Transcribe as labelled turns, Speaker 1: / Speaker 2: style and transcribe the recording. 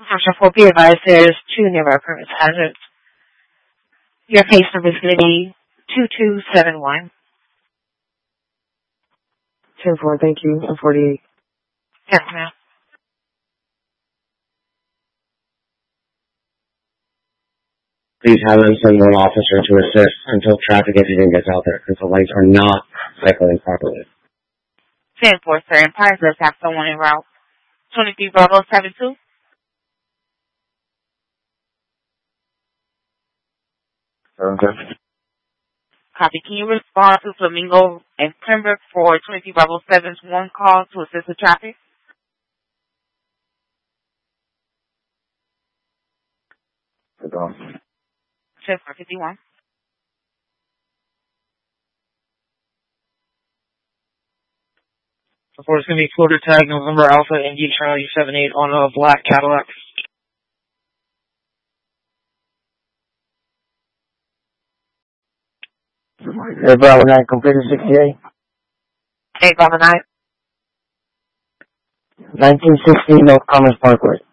Speaker 1: Option 4, be advised there's 2 nearby permits hazards. Your case number is going to be 2271.
Speaker 2: 10-4, thank you. And 48.
Speaker 1: Yes, ma'am.
Speaker 3: Please have them send one officer to assist until traffic incident gets out there, because the lights are not cycling properly.
Speaker 1: 10-4, sir. Empire does have someone en route. 23 Bravo 72.
Speaker 4: Okay.
Speaker 1: Copy. Can you respond to Flamingo and Pembroke for 23 Bravo 7's one call to assist the traffic?
Speaker 4: Good on.
Speaker 1: 10-4-51.
Speaker 2: Before it's going to be quarter tag November Alpha Indy Charlie 78 on a black Cadillac.
Speaker 3: Bravo 9, completed 68.
Speaker 1: 8 Bravo 9.
Speaker 3: 1916 North Commerce Parkway.